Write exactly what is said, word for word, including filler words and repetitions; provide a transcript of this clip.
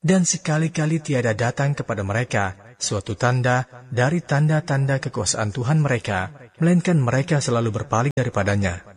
Dan sekali-kali tiada datang kepada mereka suatu tanda dari tanda-tanda kekuasaan Tuhan mereka, melainkan mereka selalu berpaling daripadanya.